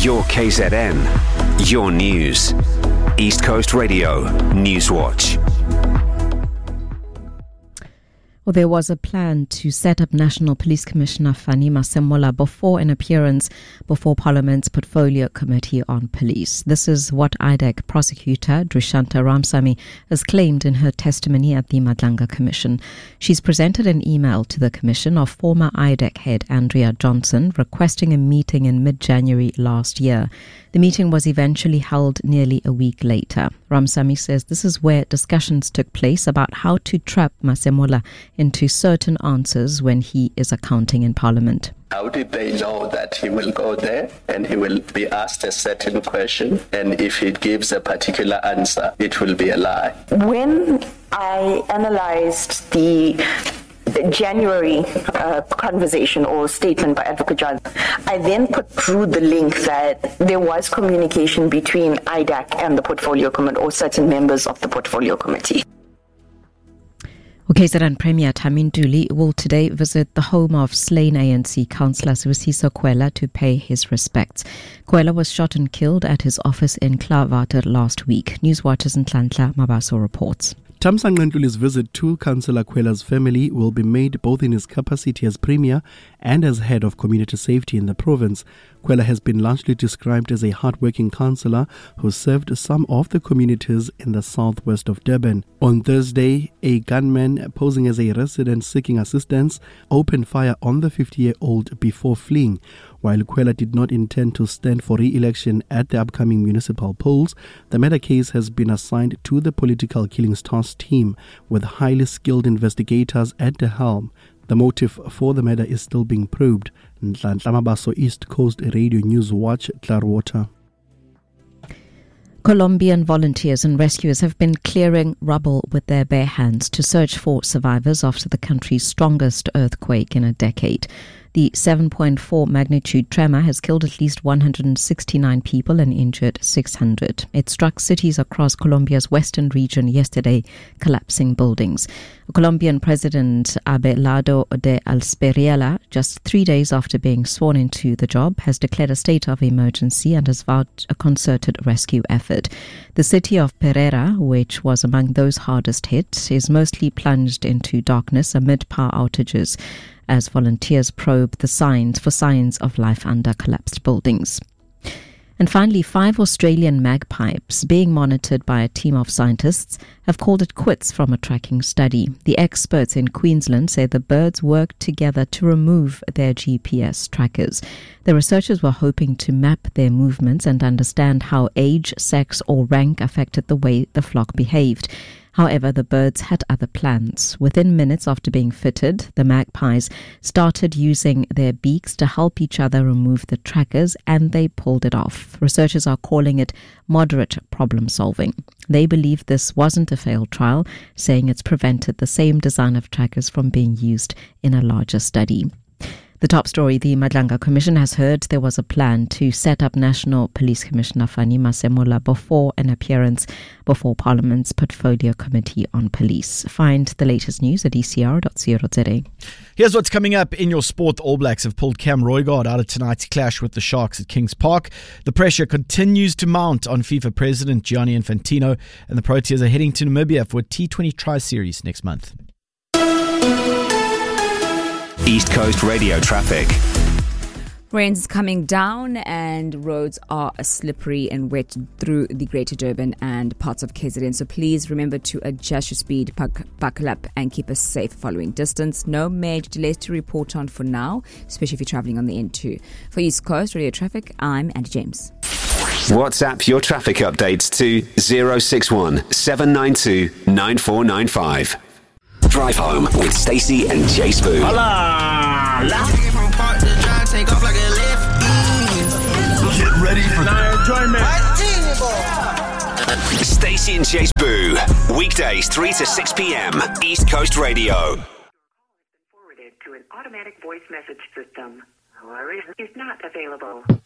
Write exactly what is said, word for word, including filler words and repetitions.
Your K Z N. Your news. East Coast Radio Newswatch. Well, there was a plan to set up National Police Commissioner Fanny Masemola before an appearance before Parliament's Portfolio Committee on Police. This is what I D E C prosecutor Drishanta Ramsamy has claimed in her testimony at the Madlanga Commission. She's presented an email to the Commission of former I D E C head Andrea Johnson requesting a meeting in mid-January last year. The meeting was eventually held nearly a week later. Ramsamy says this is where discussions took place about how to trap Masemola into certain answers when he is accounting in Parliament. How did they know that he will go there and he will be asked a certain question, and if he gives a particular answer, it will be a lie? When I analyzed the The January uh, conversation or statement by Advocate John, I then put through the link that there was communication between I D E C and the Portfolio Committee or certain members of the Portfolio Committee. Okay, K Z N Premier Tami Ntuli will today visit the home of slain A N C councillor Sibusiso Khwela to pay his respects. Khwela was shot and killed at his office in Klaarwater last week. Newswatch's Nhlanhla Mabaso reports. Thamsanqa Ntuli's visit to Councillor Khwela's family will be made both in his capacity as Premier and as Head of Community Safety in the province. Khwela has been largely described as a hard-working councillor who served some of the communities in the southwest of Durban. On Thursday, a gunman posing as a resident seeking assistance opened fire on the fifty-year-old before fleeing. While Khwela did not intend to stand for re-election at the upcoming municipal polls, the murder case has been assigned to the Political Killings Task Team with highly skilled investigators at the helm. The motive for the murder is still being probed. Nhlanhla Mabaso, East Coast Radio Newswatch, Klaarwater. Colombian volunteers and rescuers have been clearing rubble with their bare hands to search for survivors after the country's strongest earthquake in a decade. The seven point four magnitude tremor has killed at least one hundred sixty-nine people and injured six hundred. It struck cities across Colombia's western region yesterday, collapsing buildings. Colombian President Abelardo de Alsperiela, just three days after being sworn into the job, has declared a state of emergency and has vowed a concerted rescue effort. The city of Pereira, which was among those hardest hit, is mostly plunged into darkness amid power outages, as volunteers probe the signs for signs of life under collapsed buildings. And finally, five Australian magpies being monitored by a team of scientists have called it quits from a tracking study. The experts in Queensland say the birds worked together to remove their G P S trackers. The researchers were hoping to map their movements and understand how age, sex or rank affected the way the flock behaved. However, the birds had other plans. Within minutes after being fitted, the magpies started using their beaks to help each other remove the trackers, and they pulled it off. Researchers are calling it moderate problem solving. They believe this wasn't a failed trial, saying it's prevented the same design of trackers from being used in a larger study. The top story, the Madlanga Commission has heard there was a plan to set up National Police Commissioner Fanny Masemola before an appearance before Parliament's Portfolio Committee on Police. Find the latest news at e c r dot co dot z a. Here's what's coming up in your sport. All Blacks have pulled Cam Roigard out of tonight's clash with the Sharks at Kings Park. The pressure continues to mount on FIFA President Gianni Infantino, and the Proteas are heading to Namibia for a T twenty Tri-Series next month. East Coast Radio traffic. Rains is coming down and roads are slippery and wet through the Greater Durban and parts of K Z N. So please remember to adjust your speed, buckle up and keep a safe following distance. No major delays to report on for now, especially if you're travelling on the N two. For East Coast Radio Traffic, I'm Andy James. WhatsApp your traffic updates to zero six one seven nine two nine four nine five. Drive home with Stacey and Jay Spoon. Hola! Take off like a lift. Get ready for enjoyment. Stacey and Jay Spoon. Weekdays three to six p.m. East Coast Radio. Forwarded to an automatic voice message system. However, is not available.